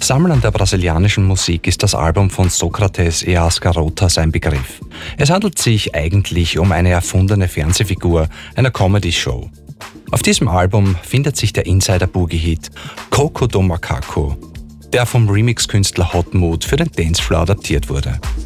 Sammlern der brasilianischen Musik ist das Album von Sócrates e as Garotas ein Begriff. Es handelt sich eigentlich um eine erfundene Fernsehfigur einer Comedy-Show. Auf diesem Album findet sich der Insider-Boogie-Hit Coco do Macaco, der vom Remix-Künstler Hot Mood für den Dancefloor adaptiert wurde.